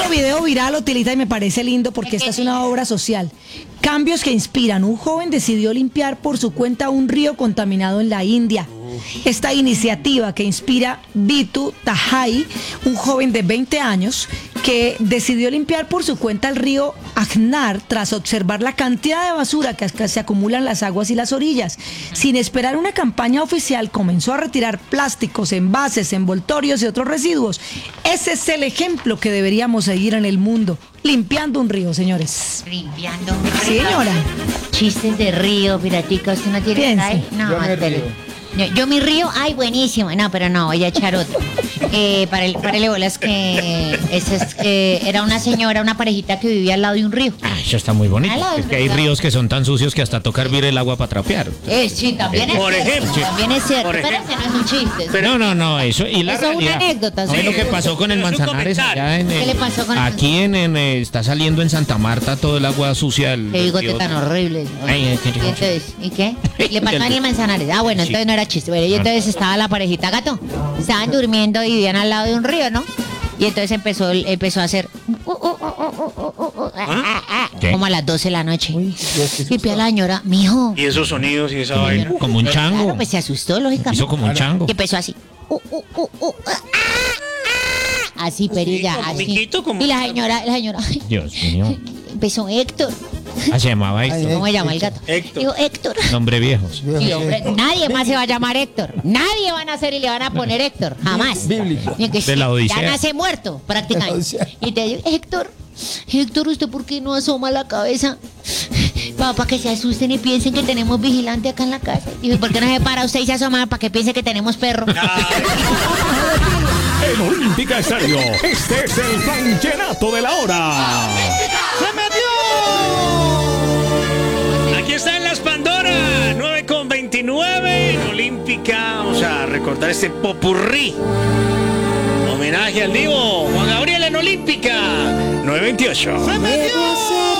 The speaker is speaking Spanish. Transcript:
video viral utiliza y me parece lindo porque esta es una obra social. Cambios que inspiran. Un joven decidió limpiar por su cuenta un río contaminado en la India. Esta iniciativa que inspira Bitu Tahai, un joven de 20 años que decidió limpiar por su cuenta el río Ajnar tras observar la cantidad de basura que se acumula en las aguas y las orillas. Sin esperar una campaña oficial, comenzó a retirar plásticos, envases, envoltorios y otros residuos. Ese es el ejemplo que deberíamos seguir en el mundo. Limpiando un río, señores. Limpiando un río. Sí, señora. Chistes de río, piratica, ¿usted no tiene Piense. ahí? No, Yo me espere. río. Yo mi río, ay, buenísimo. No, pero no, voy a echar otro. Párele bolas que era una señora, una parejita que vivía al lado de un río. Eso está muy bonito. Al lado Es del que hay río. ríos que son tan sucios que hasta toca hervir el agua para trapear. Sí, también es Por cierto. ejemplo. También es cierto. Por Pero ejemplo. ese no es un chiste. No, eso. Y la Eso es una realidad. anécdota, ¿No sí. es lo que pasó con el Es un Manzanares comentario. allá ¿Qué le pasó con el aquí está saliendo en Santa Marta todo el agua sucia del Qué bigote río. tan horrible. Ay, qué ¿Y entonces? ¿Y qué? Le pasó en el Manzanares. Ah, bueno, entonces no era chiste. Bueno, y entonces estaba la parejita gato. Estaban durmiendo y vivían al lado de un río, ¿no? Y entonces empezó a hacer ¿Qué? como a las 12 de la noche. Dios, qué Y pide a la señora, mijo. Y esos sonidos y esa vaina. Como un chango. Claro, pues se asustó, lógicamente. Hizo como un chango. Y empezó así. Así, perilla, como así. miquito, como- Y la señora, ay, Dios mío. empezó Héctor. Se llamaba Ay, esto. ¿Cómo se llama el gato? Héctor. Digo, Héctor. Nombre viejos. Sí, hombre, nadie más se va a llamar Héctor. Nadie va a nacer y le van a poner Héctor. Jamás. Bíblico. Ni que De la ya Odisea. nace muerto, De la prácticamente. Odisea. Y te digo, Héctor, ¿usted por qué no asoma la cabeza? Para que se asusten y piensen que tenemos vigilante acá en la casa. Y ¿por qué no se para usted y se asoma para que piense que tenemos perro? En Olímpica Estéreo, este es el Vallenato de la Hora. ¡Se metió! Aquí están las Pandora, 9:29 en Olímpica. Vamos a recordar este popurrí. Homenaje al Divo Juan Gabriel en Olímpica, 9:28. ¡Se metió!